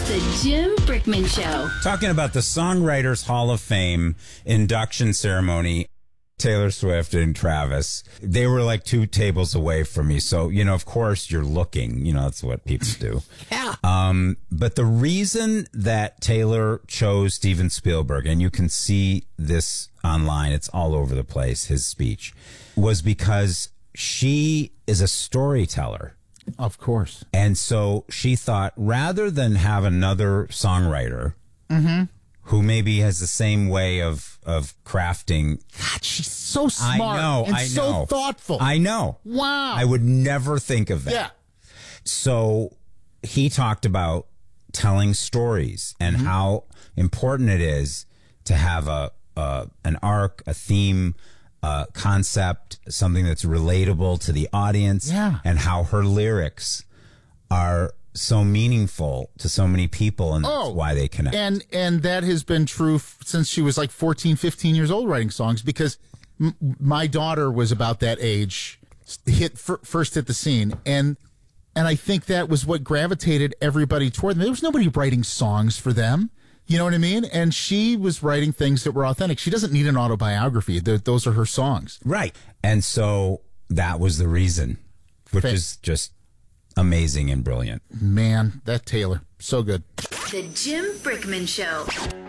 The Jim Brickman Show. Talking about the Songwriters Hall of Fame induction ceremony, Taylor Swift and Travis, they were like 2 tables away from me. So, of course you're looking, that's what people do. Yeah. But the reason that Taylor chose Steven Spielberg, and you can see this online, it's all over the place, his speech, was because she is a storyteller. Of course. And so she thought, rather than have another songwriter who maybe has the same way of crafting. God, she's so smart and so thoughtful. I know. Wow. I would never think of that. Yeah. So he talked about telling stories and how important it is to have an arc, a theme, concept, something that's relatable to the audience, and how her lyrics are so meaningful to so many people, and that's why they connect. And that has been true since she was like 14, 15 years old writing songs, because my daughter was about that age, first hit the scene, and I think that was what gravitated everybody toward them. There was nobody writing songs for them. You know what I mean? And she was writing things that were authentic. She doesn't need an autobiography. Those are her songs. Right. And so that was the reason, which is just amazing and brilliant. Man, that Taylor, so good. The Jim Brickman Show.